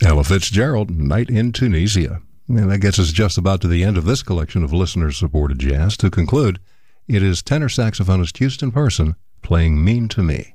Ella Fitzgerald, Night in Tunisia. And that gets us just about to the end of this collection of listener-supported jazz. To conclude, it is tenor saxophonist Houston Person playing Mean to Me.